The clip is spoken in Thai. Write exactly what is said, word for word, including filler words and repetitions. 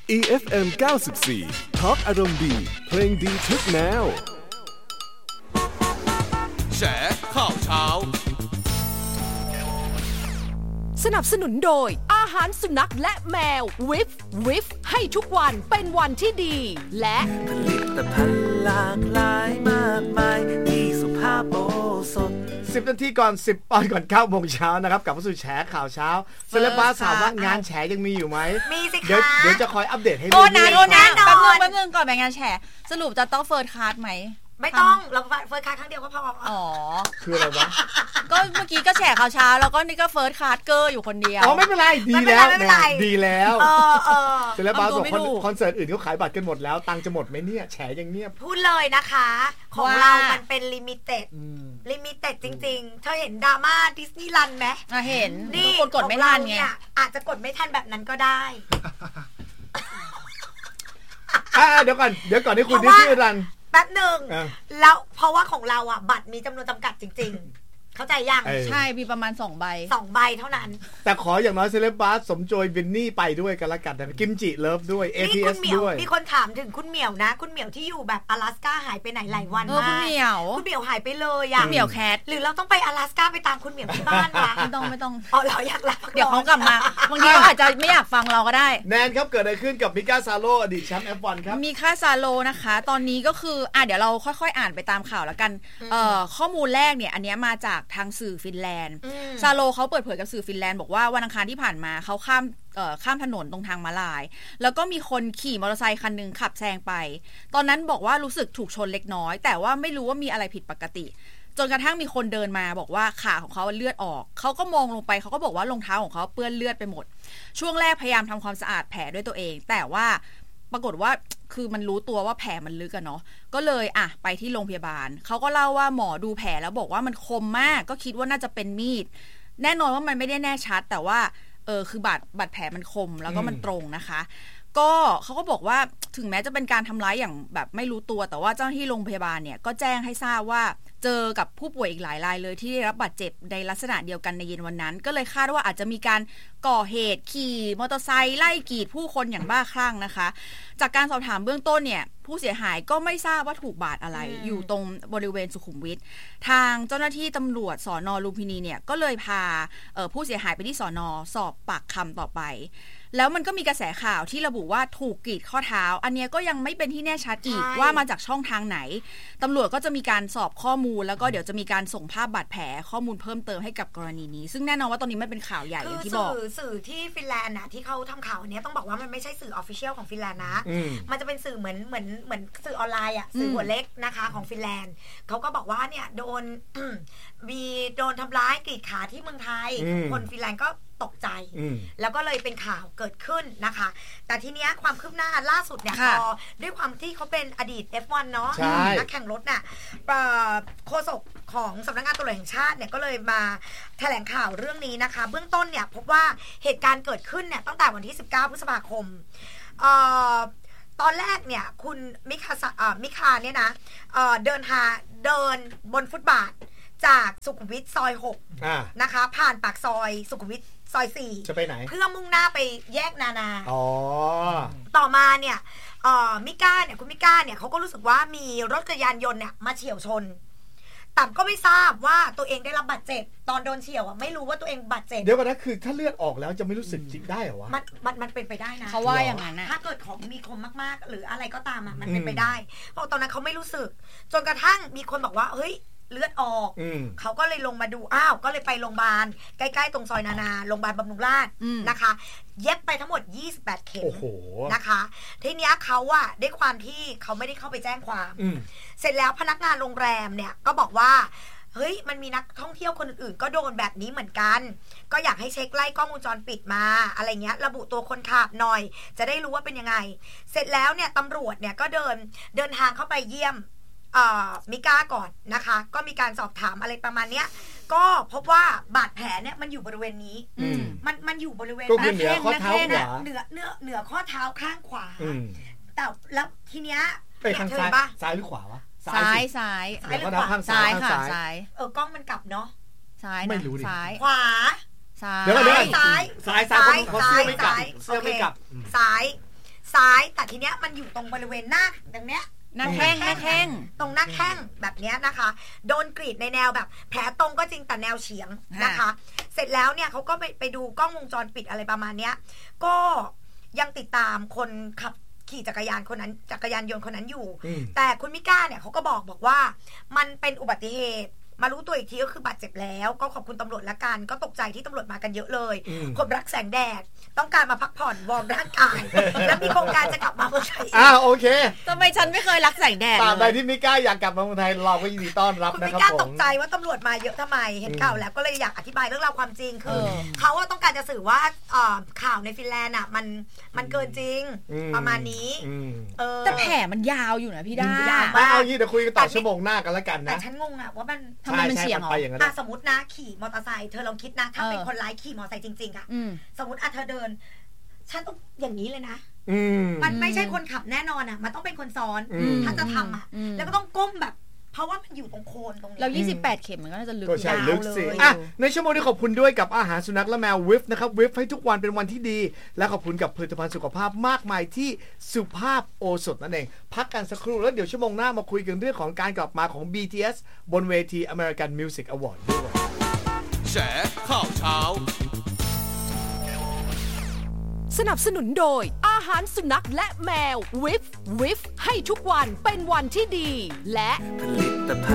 อี เอฟ เอ็ม เก้าสิบสี่ Talk อารมณ์ดีเพลงดีทุกแนวแฉข่าวเช้าสนับสนุนโดยอาหารสุนัขและแมววิฟวิฟให้ทุกวันเป็นวันที่ดีและผลิตภัณฑ์หลากหลายมากมายมีสุภาพโอสถสิบนาทีก่อนสิบปอนก่อนเก้าโมงเช้านะครับกลับมาสู่แฉข่าวเช้าเซเลบาถามว่างานแฉยังมีอยู่ไหมมีสิคะเดี๋ยวเดี๋ยวจะคอยอัปเดตให้ดูโอ้นะโอ้นะแป๊บนึงแป๊บนึงก่อนไปงานแฉสรุปจะต้องเฟิร์สคลาสไหมไม่ต้องเราเฟิร์สคลาสครั้งเดียวก็พออ๋อคืออะไรวะก็เมื่อกี้ก็แฉข่าวเช้าแล้วก็นี่ก็เฟิร์สคลาสเกอร์อยู่คนเดียวอ๋อไม่เป็นไรดีแล้วดีแล้วเออเออเซเลบาบอกคอนเสิร์ตอื่นเขาขายบัตรกันหมดแล้วตังค์จะหมดไหมเนี่ยแฉยังเงียบพูดเลยนะคะของเรามันเป็นลิมิเต็ดลิมิเต็ดจริงๆเธอเห็นดราม่าดิสนีย์แลนด์ไหมเห็นนี่กดกดไม่ทันไงอาจจะกดไม่ทันแบบนั้นก็ได้เดี๋ยวก่อนเดี๋ยวก่อนที่คุณดิสนีย์แลนด์แป๊บหนึ่งแล้วเพราะว่าของเราอ่ะบัตรมีจำนวนจำกัดจริงๆเข้าใจยังใช่มีประมาณสองใบสองใบเท่านั้นแต่ขออย่างน้อยเซเลบาสมโจยวินนี่ไปด้วยกันละกันนะกิมจิเลิฟด้วย เอ ที เอส ด้วยมีคนถามถึงคุณเหมียวนะคุณเหมียวที่อยู่แบบ阿拉斯ก้าหายไปไหนหลายวันมากคุณเหมียวคุณเหมียวหายไปเลยอ่ะคุณเหมียวแคทหรือเราต้องไป阿拉斯ก้าไปตามคุณเหมียวที่บ้านวะไม่ต้องไม่ต้องอ๋อเราอยากรับเดี๋ยวเขากลับมาบางทีเขาอาจจะไม่อยากฟังเราก็ได้แนนครับเกิดอะไรขึ้นกับมิก้าซาโลอดีตแชมป์ เอฟ วัน ครับมิก้าซาโลนะคะตอนนี้ก็คืออ่ะเดี๋ยวเราค่อยๆอ่านไปตามข่าวแล้วกันเอ่อข้อมูลแรกเนี่ยอันนี้มาจากทางสื่อฟินแลนด์ซาโลเขาเปิดเผยกับสื่อฟินแลนด์บอกว่าวันอังคารที่ผ่านมาเขาข้ามเอ่อข้ามถนนตรงทางม้าลายแล้วก็มีคนขี่มอเตอร์ไซค์คันนึงขับแซงไปตอนนั้นบอกว่ารู้สึกถูกชนเล็กน้อยแต่ว่าไม่รู้ว่ามีอะไรผิดปกติจนกระทั่งมีคนเดินมาบอกว่าขาของเขาเลือดออกเขาก็มองลงไปเขาก็บอกว่ารองเท้าของเขาเปื้อนเลือดไปหมดช่วงแรกพยายามทำความสะอาดแผลด้วยตัวเองแต่ว่าปรากฏว่าคือมันรู้ตัวว่าแผลมันลึกอะเนาะก็เลยอ่ะไปที่โรงพยาบาลเขาก็เล่าว่าหมอดูแผลแล้วบอกว่ามันคมมากก็คิดว่าน่าจะเป็นมีดแน่นอนว่ามันไม่ได้แน่ชัดแต่ว่าเออคือบาดบาดแผลมันคมแล้วก็มันตรงนะคะก็เขาก็บอกว่าถึงแม้จะเป็นการทำร้ายอย่างแบบไม่รู้ตัวแต่ว่าเจ้าหน้าที่โรงพยาบาลเนี่ยก็แจ้งให้ทราบว่าเจอกับผู้ป่วยอีกหลายรายเลยที่ได้รับบาดเจ็บในลักษณะเดียวกันในเย็นวันนั้นก็เลยคาดว่าอาจจะมีการก่อเหตุขี่มอเตอร์ไซค์ไล่กรีดผู้คนอย่างบ้าคลั่งนะคะจากการสอบถามเบื้องต้นเนี่ยผู้เสียหายก็ไม่ทราบว่าถูกบาดอะไร อ, อยู่ตรงบริเวณสุขุมวิททางเจ้าหน้าที่ตำรวจสน.ลุมพินีเนี่ยก็เลยพาผู้เสียหายไปที่สน.สอบปากคำต่อไปแล้วมันก็มีกระแสข่าวที่ระบุว่าถูกกรีดข้อเท้าอันนี้ก็ยังไม่เป็นที่แน่ชัดอีกว่ามาจากช่องทางไหนตำรวจก็จะมีการสอบข้อมูลแล้วก็เดี๋ยวจะมีการส่งภาพบาดแผลข้อมูลเพิ่มเติมให้กับกรณีนี้ซึ่งแน่นอนว่าตอนนี้มันเป็นข่าวใหญ่อย่างที่บอกคือสื่อที่ฟินแลนด์นะที่เขาทำข่าวอันนี้ต้องบอกว่ามันไม่ใช่สื่อออฟฟิเชียลของฟินแลนด์นะมันจะเป็นสื่อเหมือนเหมือนเหมือนสื่อออนไลน์อ่ะสื่อหัวเล็กนะคะของฟินแลนด์เขาก็บอกว่าเนี่ยโดนมีโดนทำร้ายกรีดขาที่เมืองไทยคนฟินแลนด์ก็ตกใจแล้วก็เลยเป็นข่าวเกิดขึ้นนะคะแต่ทีเนี้ยความคืบหน้าล่าสุดเนี่ยพอด้วยความที่เขาเป็นอดีต เอฟ วัน เนาะนักแข่งรถน่ะโฆษกของสำนักงานตำรวจแห่งชาติเนี่ยก็เลยมาแถลงข่าวเรื่องนี้นะคะเบื้องต้นเนี่ยพบว่าเหตุการณ์เกิดขึ้นเนี่ยตั้งแต่วันที่สิบเก้าพฤษภาคมตอนแรกเนี่ยคุณมิคามิคาเนี่ยนะเดินหาเดินบนฟุตบาทจากสุขุมวิทซอยหกนะคะผ่านปากซอยสุขุมวิทซอยสี่จะไปไหนเพื่อมุ่งหน้าไปแยกนานาอ๋อต่อมาเนี่ยมิก้าเนี่ยคุณมิก้าเนี่ยเขาก็รู้สึกว่ามีรถจักรยานยนต์เนี่ยมาเฉี่ยวชนแต่ก็ไม่ทราบว่าตัวเองได้รับบาดเจ็บตอนโดนเฉี่ยวอ่ะไม่รู้ว่าตัวเองบาดเจ็บเดี๋ยวก่อนนะคือถ้าเลือดออกแล้วจะไม่รู้สึกจิตได้เหรอวะมันมันมันเป็นไปได้นะเขาว่าอย่างนั้นนะถ้าเกิดของมีคมมากๆหรืออะไรก็ตามอ่ะมันเป็นไปได้เพราะตอนนั้นเขาไม่รู้สึกจนกระทั่งมีคนบอกว่าเฮ้ยเลือดออกเขาก็เลยลงมาดูอ้าวก็เลยไปโรงพยาบาลใกล้ๆตรงซอยนานาโรงพยาบาลบำรุงราษฎร์นะคะเย็บไปทั้งหมดยี่สิบแปดเข็มนะคะทีเนี้ยเขาอะด้วยความที่เขาไม่ได้เข้าไปแจ้งความเสร็จแล้วพนักงานโรงแรมเนี่ยก็บอกว่าเฮ้ยมันมีนักท่องเที่ยวคนอื่นๆก็โดนแบบนี้เหมือนกันก็อยากให้เช็คไล่กล้องวงจรปิดมาอะไรเงี้ยระบุตัวคนขับหน่อยจะได้รู้ว่าเป็นยังไงเสร็จแล้วเนี่ยตำรวจเนี่ยก็เดินเดินทางเข้าไปเยี่ยมมิก้าก่อนนะคะก็มีการสอบถามอะไรประมาณเนี้ยก็พบว่าบาดแผลเนี่ยมันอยู่บริเวณนี้มันมันอยู่บริเวณเหนือข้อเท้าขวาเหนือเหนือเหนือข้อเท้าข้างขวาแต่แล้วทีเนี้ยไปทางซ้ายซ้ายหรือขวาวะซ้ายซ้ายซ้ายหรือขวาซ้ายค่ะซ้ายเออกล้องมันกลับเนาะซ้ายไม่รู้ดิซ้ายขวาซ้ายเดี๋ยวเดี๋ยวซ้ายซ้ายซ้ายเขาเสื้อไม่กลับเสื้อไม่กลับซ้ายเซ้ายแต่ทีเนี้ยมันอยู่ตรงบริเวณหน้าตรงเนี้ยหน้าแข้งหน้าแข้งตรงหน้าแข้งแบบเนี้ยนะคะโดนกรีดในแนวแบบแผลตรงก็จริงแต่แนวเฉียงนะคะเสร็จแล้วเนี่ยเขาก็ไปไปดูกล้องวงจรปิดอะไรประมาณเนี้ยก็ยังติดตามคนขับขี่จักรยานคนนั้นจักรยานยนต์คนนั้นอยู่แต่คุณมิก้าเนี่ยเขาก็บอกบอกว่ามันเป็นอุบัติเหตุมารู้ตัวอีกทีก็คือบาดเจ็บแล้วก็ขอบคุณตำรวจละกันก็ตกใจที่ตำรวจมากันเยอะเลยคนรักแสงแดดต้องการมาพักผ่อนวอร์มร่างกายและมีโครงการจะกลับมาเมืองไทยอ่าโอเคทำไมฉันไม่เคยรักแสงแดดตราบใดที่มิก้าอยากกลับมาเมืองไทยเราก็ยินดีต้อนรับนะครับผมคุณมิก้าตกใจว่าตำรวจมาเยอะทำไมเห็นข่าวแล้วก็เลยอยากอธิบายเรื่องราวความจริงคือเขาต้องการจะสื่อว่าข่าวในฟินแลนด์อ่ะมันมันเกินจริงประมาณนี้แต่แผลมันยาวอยู่นะพี่ด้าไม่เอายี่เดี๋ยวคุยกันต่อชั่วโมงหน้ากันแล้วกันนะแต่ฉันงงอ่ะว่ามันทำไมมันเสี่ยงอ่ะสมมตินะขี่มอเตอร์ไซค์เธอลองคิดนะถ้าเป็นคนร้ายขี่มอเตอร์ไซค์จริงๆอ่ะสมมติอ่ะเธอเดินฉันต้องอย่างนี้เลยนะมันไม่ใช่คนขับแน่นอนอ่ะมันต้องเป็นคนซ้อนถ้าจะทำอ่ะแล้วก็ต้องก้มแบบเพราะว่ามันอยู่ตรงโคนตรงนี้แล้วยี่สิบแปดเข็มมันก็น่าจะลึกยาวเลยอ่ะในชั่วโมงนี้ขอบคุณด้วยกับอาหารสุนัขและแมววิฟนะครับวิฟให้ทุกวันเป็นวันที่ดีและขอบคุณกับผลิตภัณฑ์สุขภาพมากมายที่สุภาพโอสถนั่นเองพักกันสักครู่แล้วเดี๋ยวชั่วโมงหน้ามาคุยกันเรื่องของการกลับมาของ บี ที เอส บนเวที American Music Award ด้วยแฉข่าวเช้าสนับสนุนโดยอาหารสุนัขและแมววิฟวิฟให้ทุกวันเป็นวันที่ดีและผลิตภั